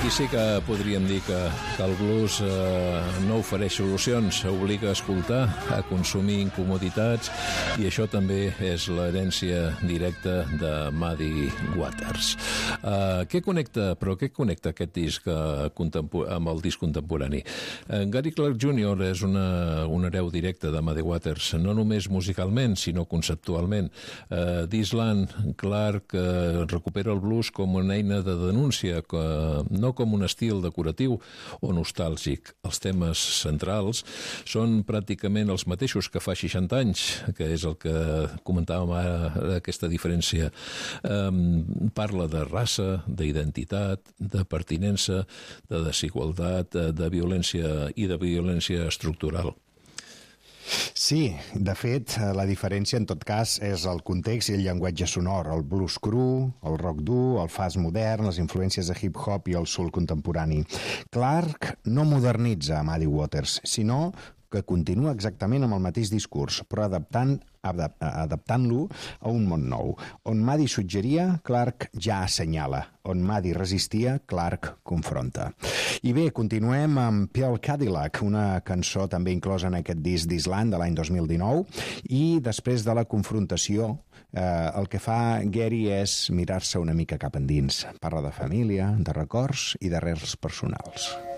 Aquí sí que podríem dir que el blues no ofereix solucions, obliga a escoltar, a consumir incomoditats, i això també és l'herència directa de Muddy Waters. Què connecta aquest disc amb el disc contemporani? Gary Clark Jr. és un hereu directe de Muddy Waters, no només musicalment, sinó conceptualment. D'Island, Clark recupera el blues com una eina de denúncia, no com un estil decoratiu o nostàlgic. Els temes centrals són pràcticament els mateixos que fa 60 anys, que és el que comentàvem ara, aquesta diferència. Parla de raça, d'identitat, de pertinença, de desigualtat, de violència i de violència estructural. Sí, de fet, la diferència en tot cas és el context i el llenguatge sonor, el blues cru, el rock dur, el fast modern, les influències de hip-hop i el soul contemporani. Clark no modernitza Muddy Waters, sinó que continua exactament amb el mateix discurs, però adaptant-lo a un món nou. On Muddy suggeria, Clark ja assenyala. On Muddy resistia, Clark confronta. I bé, continuem amb Pale Cadillac, una cançó també inclosa en aquest disc d'Island de l'any 2019, i després de la confrontació, el que fa Gary és mirar-se una mica cap endins. Parla de família, de records i d'arrels personals.